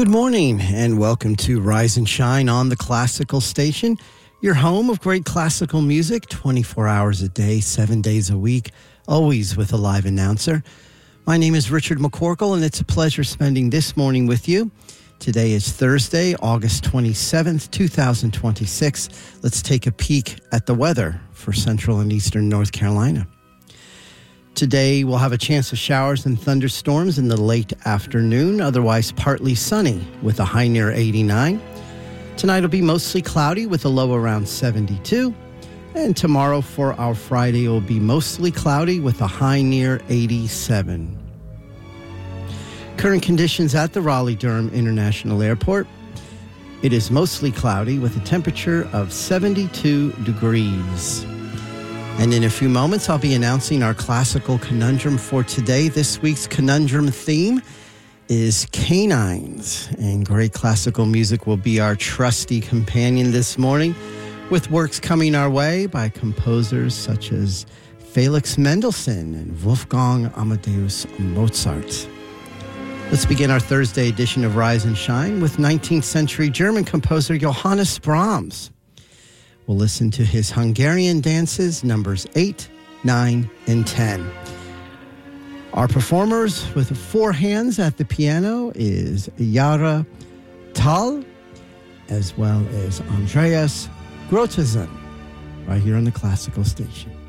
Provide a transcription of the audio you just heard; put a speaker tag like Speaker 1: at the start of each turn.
Speaker 1: Good morning and welcome to Rise and Shine on the Classical Station, your home of great classical music, 24 hours a day, 7 days a week, always with a live announcer. My name is Richard McCorkle and it's a pleasure spending this morning with you. Today is Thursday, August 27th, 2026. Let's take a peek at the weather for central and eastern North Carolina. Today, we'll have a chance of showers and thunderstorms in the late afternoon, otherwise partly sunny with a high near 89. Tonight will be mostly cloudy with a low around 72. And tomorrow for our Friday will be mostly cloudy with a high near 87. Current conditions at the Raleigh-Durham International Airport. It is mostly cloudy with a temperature of 72 degrees. And in a few moments, I'll be announcing our classical conundrum for today. This week's conundrum theme is canines. And great classical music will be our trusty companion this morning, with works coming our way by composers such as Felix Mendelssohn and Wolfgang Amadeus Mozart. Let's begin our Thursday edition of Rise and Shine with 19th century German composer Johannes Brahms. We'll listen to his Hungarian dances, numbers 8, 9, and 10. Our performers with 4 hands at the piano is Yara Tal, as well as Andreas Grotesen, right here on the Classical Station.